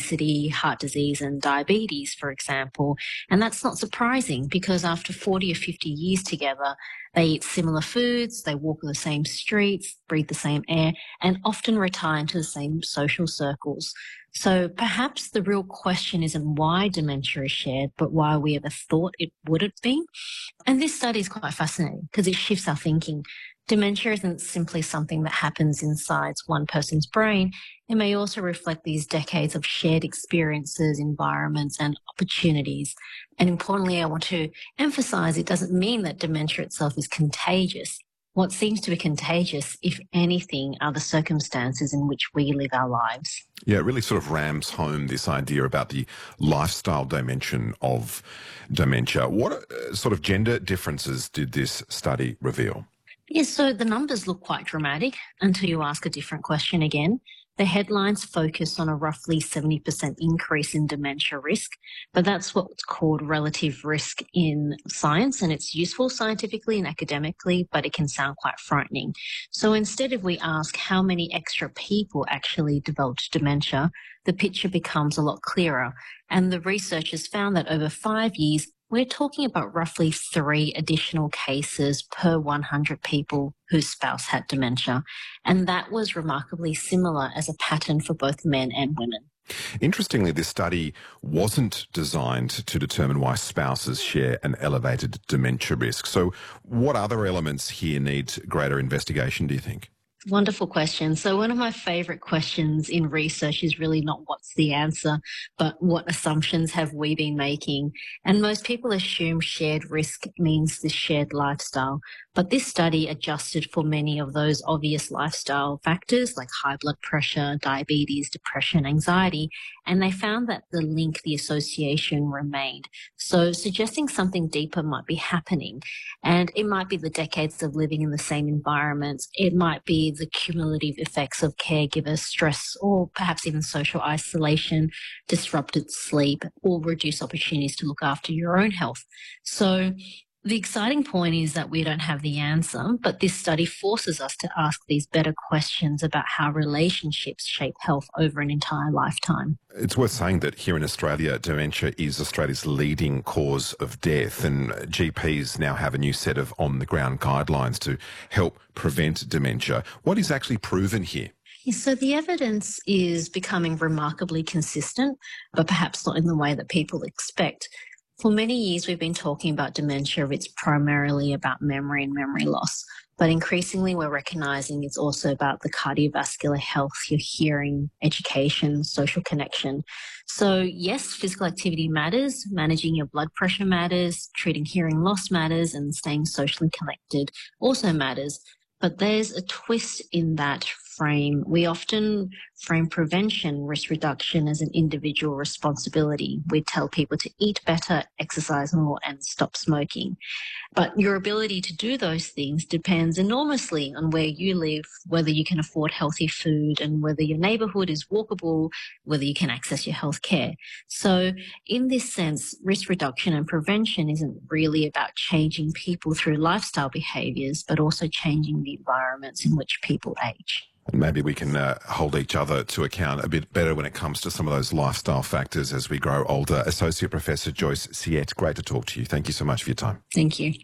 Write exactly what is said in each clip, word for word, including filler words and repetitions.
obesity, heart disease and diabetes, for example. And that's not surprising because after forty or fifty years together, they eat similar foods, they walk the same streets, breathe the same air, and often retire into the same social circles. So perhaps the real question isn't why dementia is shared, but why we ever thought it would have been. And this study is quite fascinating because it shifts our thinking. Dementia isn't simply something that happens inside one person's brain. It may also reflect these decades of shared experiences, environments, and opportunities. And importantly, I want to emphasize it doesn't mean that dementia itself is contagious. What seems to be contagious, if anything, are the circumstances in which we live our lives. Yeah, it really sort of rams home this idea about the lifestyle dimension of dementia. What uh, sort of gender differences did this study reveal? Yes, so the numbers look quite dramatic until you ask a different question again. The headlines focus on a roughly seventy percent increase in dementia risk, but that's what's called relative risk in science, and it's useful scientifically and academically, but it can sound quite frightening. So instead, if we ask how many extra people actually developed dementia, the picture becomes a lot clearer. And the researchers found that over five years, we're talking about roughly three additional cases per one hundred people whose spouse had dementia. And that was remarkably similar as a pattern for both men and women. Interestingly, this study wasn't designed to determine why spouses share an elevated dementia risk. So what other elements here need greater investigation, do you think? Wonderful question. So one of my favourite questions in research is really not what's the answer, but what assumptions have we been making? And most people assume shared risk means this shared lifestyle. But this study adjusted for many of those obvious lifestyle factors like high blood pressure, diabetes, depression, anxiety, and they found that the link, the association remained. So suggesting something deeper might be happening. And it might be the decades of living in the same environments. It might be the cumulative effects of caregiver stress or perhaps even social isolation, disrupted sleep, or reduced opportunities to look after your own health. So the exciting point is that we don't have the answer, but this study forces us to ask these better questions about how relationships shape health over an entire lifetime. It's worth saying that here in Australia, dementia is Australia's leading cause of death, and G Ps now have a new set of on-the-ground guidelines to help prevent dementia. What is actually proven here? So the evidence is becoming remarkably consistent, but perhaps not in the way that people expect. For many years, we've been talking about dementia. It's primarily about memory and memory loss. But increasingly, we're recognising it's also about the cardiovascular health, your hearing, education, social connection. So yes, physical activity matters, managing your blood pressure matters, treating hearing loss matters, and staying socially connected also matters. But there's a twist in that frame. We often frame prevention, risk reduction as an individual responsibility. We tell people to eat better, exercise more, and stop smoking. But your ability to do those things depends enormously on where you live, whether you can afford healthy food, and whether your neighbourhood is walkable, whether you can access your health care. So in this sense, risk reduction and prevention isn't really about changing people through lifestyle behaviours, but also changing the environments in which people age. Maybe we can uh, hold each other to account a bit better when it comes to some of those lifestyle factors as we grow older. Associate Professor Joyce Siet, great to talk to you. Thank you so much for your time. Thank you.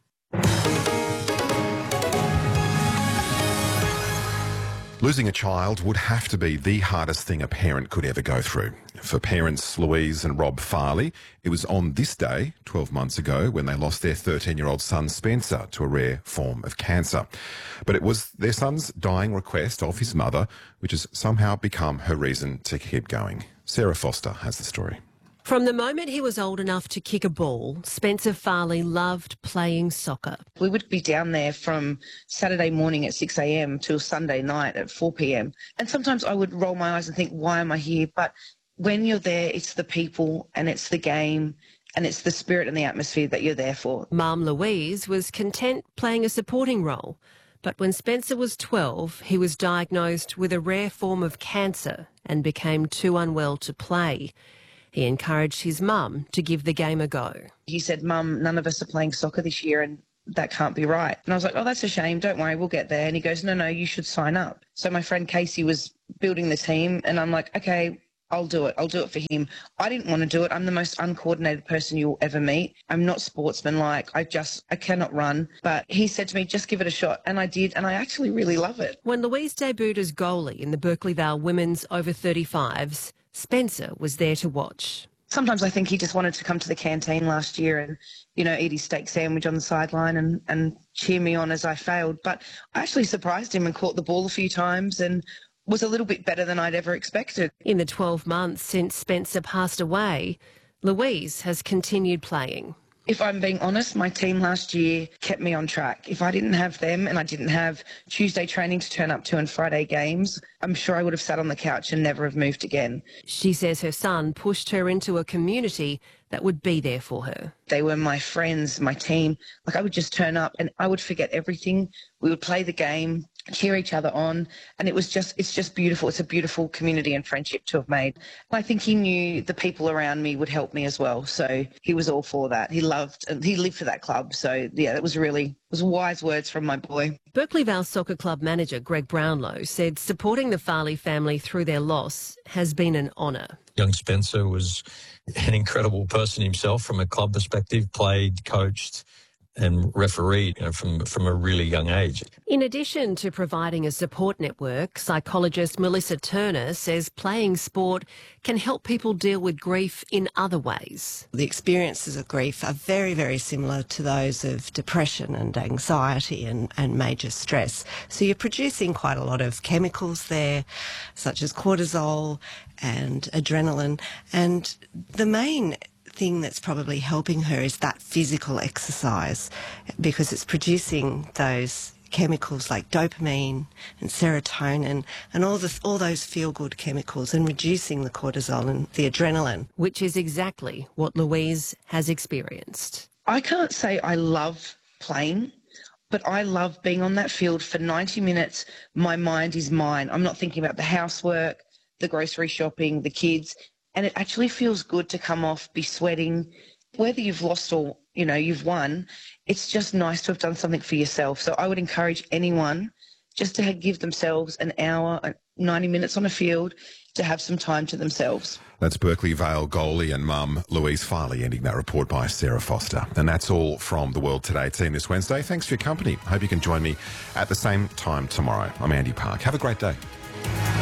Losing a child would have to be the hardest thing a parent could ever go through. For parents Louise and Rob Farley, it was on this day, twelve months ago, when they lost their thirteen-year-old son Spencer to a rare form of cancer. But it was their son's dying request of his mother, which has somehow become her reason to keep going. Sarah Foster has the story. From the moment he was old enough to kick a ball, Spencer Farley loved playing soccer. We would be down there from Saturday morning at six a m till Sunday night at four p m. And sometimes I would roll my eyes and think, why am I here? But when you're there, it's the people and it's the game and it's the spirit and the atmosphere that you're there for. Mum Louise was content playing a supporting role. But when Spencer was twelve, he was diagnosed with a rare form of cancer and became too unwell to play. He encouraged his mum to give the game a go. He said, Mum, none of us are playing soccer this year and that can't be right. And I was like, oh, that's a shame. Don't worry, we'll get there. And he goes, no, no, you should sign up. So my friend Casey was building the team and I'm like, okay, I'll do it. I'll do it for him. I didn't want to do it. I'm the most uncoordinated person you'll ever meet. I'm not sportsmanlike. I just, I cannot run. But he said to me, just give it a shot. And I did. And I actually really love it. When Louise debuted as goalie in the Berkeley Vale Women's over thirty-fives, Spencer was there to watch. Sometimes I think he just wanted to come to the canteen last year and, you know, eat his steak sandwich on the sideline and, and cheer me on as I failed. But I actually surprised him and caught the ball a few times and was a little bit better than I'd ever expected. In the twelve months since Spencer passed away, Louise has continued playing. If I'm being honest, my team last year kept me on track. If I didn't have them and I didn't have Tuesday training to turn up to and Friday games, I'm sure I would have sat on the couch and never have moved again. She says her son pushed her into a community that would be there for her. They were my friends, my team. Like, I would just turn up and I would forget everything. We would play the game, cheer each other on, and it was just, it's just beautiful. It's a beautiful community and friendship to have made. I think he knew the people around me would help me as well, so he was all for that. He loved, he lived for that club, so yeah, that was really, it was wise words from my boy. Berkeley Vale Soccer Club manager Greg Brownlow said supporting the Farley family through their loss has been an honour. Young Spencer was an incredible person himself from a club perspective, played, coached and refereed, you know, from, from a really young age. In addition to providing a support network, psychologist Melissa Turner says playing sport can help people deal with grief in other ways. The experiences of grief are very, very similar to those of depression and anxiety and, and major stress. So you're producing quite a lot of chemicals there, such as cortisol and adrenaline. And the main thing that's probably helping her is that physical exercise, because it's producing those chemicals like dopamine and serotonin and all the all those feel-good chemicals and reducing the cortisol and the adrenaline. Which is exactly what Louise has experienced. I can't say I love playing, but I love being on that field for ninety minutes. My mind is mine. I'm not thinking about the housework, the grocery shopping, the kids. And it actually feels good to come off, be sweating. Whether you've lost or, you know, you've won, it's just nice to have done something for yourself. So I would encourage anyone just to give themselves an hour, ninety minutes on a field to have some time to themselves. That's Berkeley Vale goalie and mum Louise Farley, ending that report by Sarah Foster. And that's all from the World Today team this Wednesday. Thanks for your company. Hope you can join me at the same time tomorrow. I'm Andy Park. Have a great day.